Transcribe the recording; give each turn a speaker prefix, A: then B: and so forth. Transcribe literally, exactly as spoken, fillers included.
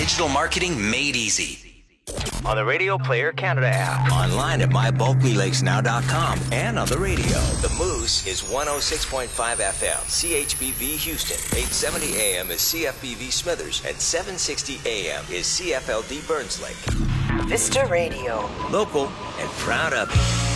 A: Digital marketing made easy.
B: On the Radio Player Canada app.
C: Online at my bulky lakes now dot com and on the radio.
B: The Moose is one oh six point five F M. C H B V Houston. eight seventy A M is C F B V Smithers. And seven sixty A M is C F L D Burns Lake.
D: Vista Radio.
C: Local and proud of it.